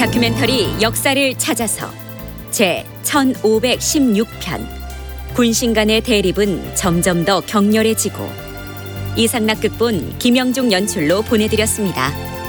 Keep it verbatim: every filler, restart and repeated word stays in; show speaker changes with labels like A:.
A: 다큐멘터리 역사를 찾아서 제 천오백십육 편 군신 간의 대립은 점점 더 격렬해지고 이상락 극본 김영중 연출로 보내드렸습니다.